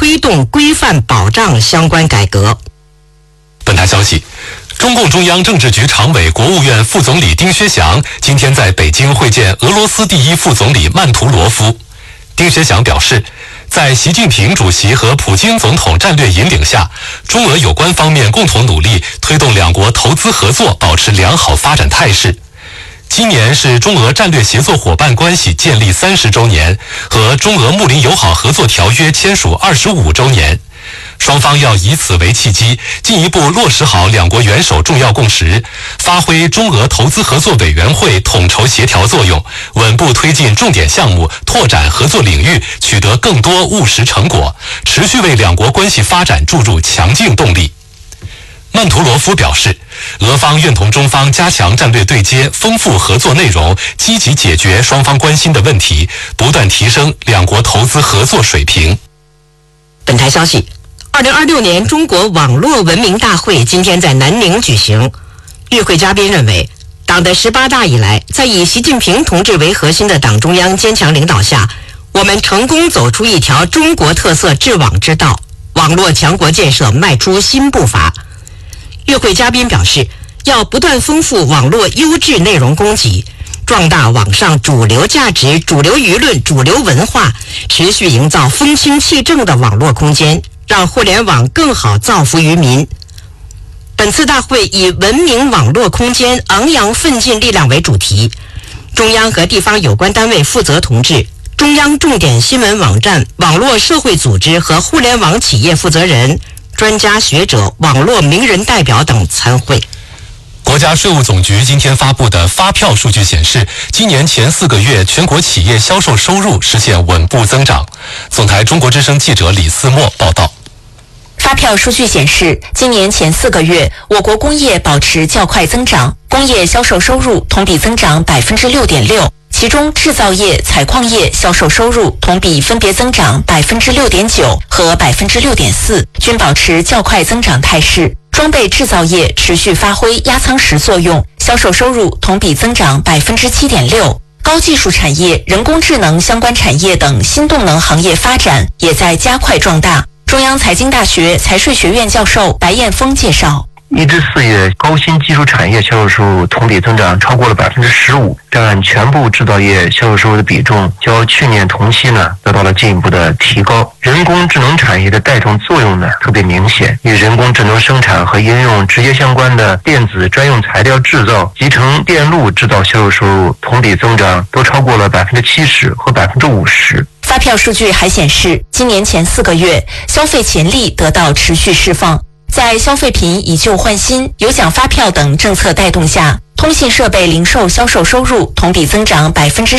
推动规范保障相关改革。 本台消息，中共中央政治局常委、国务院副总理丁薛祥今天在北京会见俄罗斯第一副总理曼图罗夫。丁薛祥表示，在习近平主席和普京总统战略引领下，中俄有关方面共同努力，推动两国投资合作保持良好发展态势。今年是中俄战略协作伙伴关系建立30周年和中俄睦邻友好合作条约签署25周年，双方要以此为契机，进一步落实好两国元首重要共识，发挥中俄投资合作委员会统筹协调作用，稳步推进重点项目，拓展合作领域，取得更多务实成果，持续为两国关系发展注入强劲动力。曼图罗夫表示，俄方愿同中方加强战略对接，丰富合作内容，积极解决双方关心的问题，不断提升两国投资合作水平。 本台消息，2026年中国网络文明大会今天在南宁举行。与会嘉宾认为，党的18大以来，在以习近平同志为核心的党中央坚强领导下，我们成功走出一条中国特色治网之道，网络强国建设迈出新步伐。与会嘉宾表示，要不断丰富网络优质内容供给，壮大网上主流价值、主流舆论、主流文化，持续营造风清气正的网络空间，让互联网更好造福于民。本次大会以文明网络空间昂扬奋进力量为主题，中央和地方有关单位负责同志、中央重点新闻网站、网络社会组织和互联网企业负责人、专家学者、网络名人代表等参会。 国家税务总局今天发布的发票数据显示，今年前4个月全国企业销售收入实现稳步增长。总台中国之声记者李思墨报道。 发票数据显示，今年前4个月，我国工业保持较快增长，工业销售收入同比增长6.6%，其中制造业、采矿业销售收入同比分别增长6.9%和6.4%，均保持较快增长态势。装备制造业持续发挥压舱石作用，销售收入同比增长7.6%。高技术产业、人工智能相关产业等新动能行业发展也在加快壮大。中央财经大学财税学院教授白彦峰介绍 ，1至4月高新技术产业销售收入同比增长超过了15%，占全部制造业销售收入的比重较去年同期得到了进一步的提高。人工智能产业的带动作用特别明显，与人工智能生产和应用直接相关的电子专用材料制造、集成电路制造销售收入同比增长都超过了70%和50%。 发票数据还显示，今年前4个月，消费潜力得到持续释放。在消费品以旧换新、有奖发票等政策带动下，通信设备零售销售收入同比增长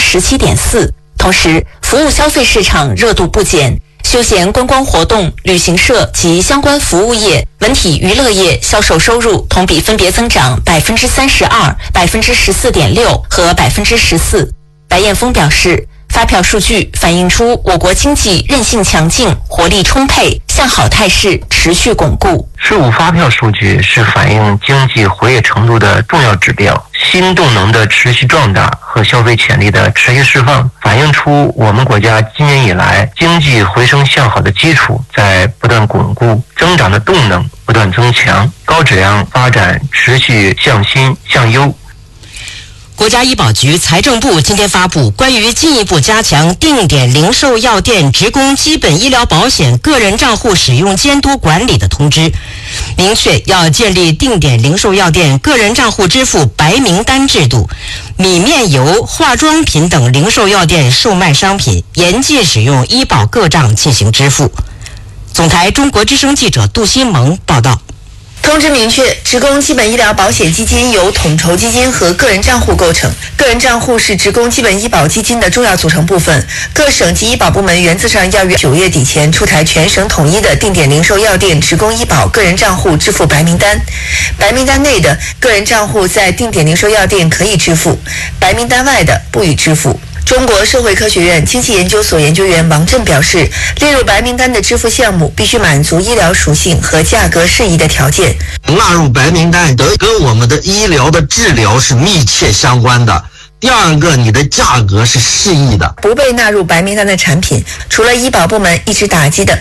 17.4%。同时，服务消费市场热度不减，休闲观光活动、旅行社及相关服务业、文体娱乐业销售收入同比分别增长32%、14.6%和14%。白彦峰表示，发票数据反映出我国经济韧性强劲、活力充沛，向好态势持续巩固。 税务发票数据是反映经济活跃程度的重要指标，新动能的持续壮大和消费潜力的持续释放，反映出我们国家今年以来经济回升向好的基础在不断巩固，增长的动能不断增强，高质量发展持续向新向优。 国家医保局、财政部今天发布关于进一步加强定点零售药店职工基本医疗保险个人账户使用监督管理的通知，明确要建立定点零售药店个人账户支付白名单制度，米面油、化妆品等零售药店售卖商品严禁使用医保个账进行支付。总台中国之声记者杜新萌报道。 通知明确，职工基本医疗保险基金由统筹基金和个人账户构成，个人账户是职工基本医保基金的重要组成部分。各省级医保部门原则上要于9月底前出台全省统一的定点零售药店职工医保个人账户支付白名单。白名单内的个人账户在定点零售药店可以支付，白名单外的不予支付。中国社会科学院经济研究所研究员王震表示，列入白名单的支付项目必须满足医疗属性和价格适宜的条件。 纳入白名单得跟我们的医疗的治疗是密切相关的。第二个，你的价格是适宜的。 不被纳入白名单的产品，除了医保部门一直打击的